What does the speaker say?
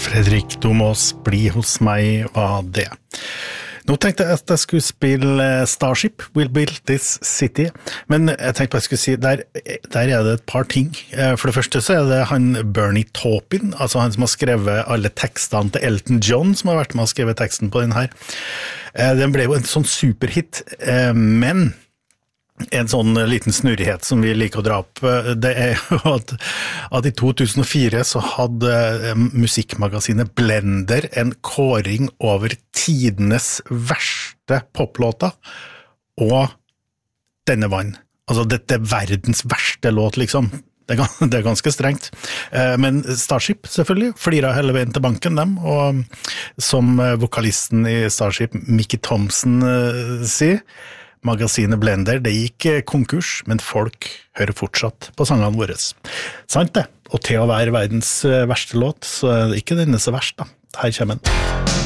Fredrik Domås, bli hos meg var det. Nå tenkte jeg at jeg skulle spille Starship, We'll Build This City, men jeg tenkte bare jeg skulle si, der er det et par ting. For det første så er det han Bernie Taupin, altså han som har skrevet alle tekstene til Elton John, som har vært med å skrive teksten på den her. Den ble jo en sånn superhit, men en sånn liten snurrighet som vi liker å dra opp, det er jo at i 2004 så hadde musikkmagasinet Blender en kåring over tidenes verste poplåter, og denne vann. Altså dette er verdens verste låt, liksom. Det er ganske strengt. Men Starship, selvfølgelig, flirer hele veien til banken, dem, og som vokalisten i Starship, Mickey Thompson, sier, magasinet Blender, det gikk konkurs, men folk hører fortsatt på sangene våre. Sant det? Og til å være verdens verste låt, så er det ikke denne så verst da. Her kommer den.